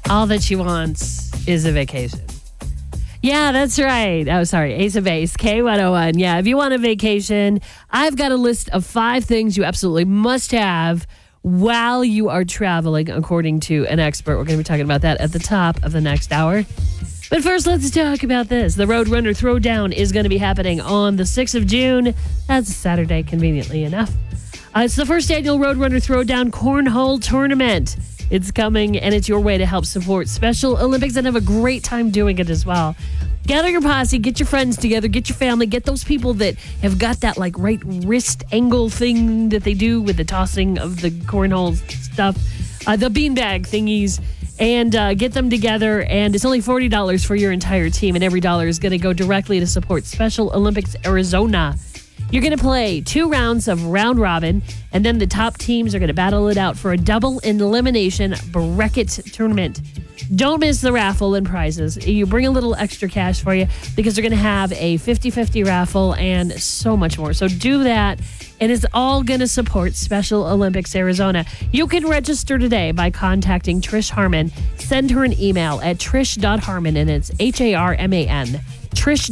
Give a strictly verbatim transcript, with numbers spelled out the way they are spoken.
All that she wants is a vacation. Yeah, that's right. Oh, sorry. Ace of Base, K one oh one. Yeah, if you want a vacation, I've got a list of five things you absolutely must have while you are traveling, according to an expert. We're going to be talking about that at the top of the next hour. But first, let's talk about this. The Roadrunner Throwdown is going to be happening on the sixth of June. That's a Saturday, conveniently enough. Uh, it's the first annual Roadrunner Throwdown Cornhole Tournament. It's coming, and it's your way to help support Special Olympics and have a great time doing it as well. Gather your posse, get your friends together, get your family, get those people that have got that like right wrist angle thing that they do with the tossing of the cornhole stuff, uh, the beanbag thingies, and uh, get them together. And it's only forty dollars for your entire team, and every dollar is going to go directly to support Special Olympics Arizona. You're going to play two rounds of round robin, and then the top teams are going to battle it out for a double elimination bracket tournament. Don't miss the raffle and prizes. You bring a little extra cash for you because they're going to have a fifty-fifty raffle and so much more. So do that, and it's all going to support Special Olympics Arizona. You can register today by contacting Trish Harman. Send her an email at trish dot harman, and it's H A R M A N. Trish